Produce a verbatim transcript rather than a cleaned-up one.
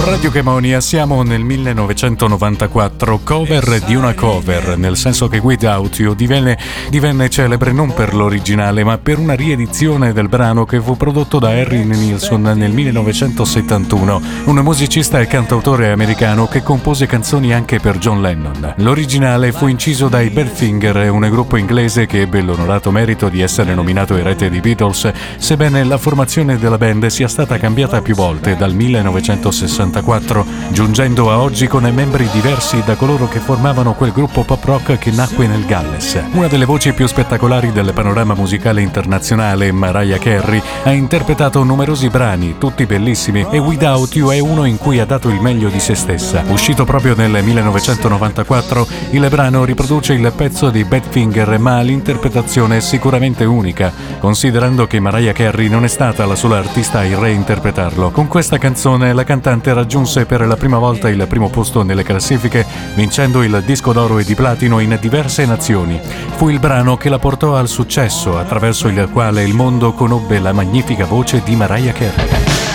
Radio Chemonia siamo nel millenovecentonovantaquattro, cover di una cover, nel senso che Without You divenne, divenne celebre non per l'originale ma per una riedizione del brano che fu prodotto da Harry Nilsson nel millenovecentosettantuno, un musicista e cantautore americano che compose canzoni anche per John Lennon. L'originale fu inciso dai Badfinger, un gruppo inglese che ebbe l'onorato merito di essere nominato erede di Beatles, sebbene la formazione della band sia stata cambiata più volte dal millenovecentosessantaquattro, giungendo a oggi con membri diversi da coloro che formavano quel gruppo pop rock che nacque nel Galles. Una delle voci più spettacolari del panorama musicale internazionale, Mariah Carey, ha interpretato numerosi brani, tutti bellissimi, e Without You è uno in cui ha dato il meglio di se stessa. Uscito proprio nel millenovecentonovantaquattro, il brano riproduce il pezzo di Badfinger, ma l'interpretazione è sicuramente unica, considerando che Mariah Carey non è stata la sola artista a reinterpretarlo. Con questa canzone la cantante raggiunse per la prima volta il primo posto nelle classifiche, vincendo il disco d'oro e di platino in diverse nazioni. Fu il brano che la portò al successo, attraverso il quale il mondo conobbe la magnifica voce di Mariah Carey.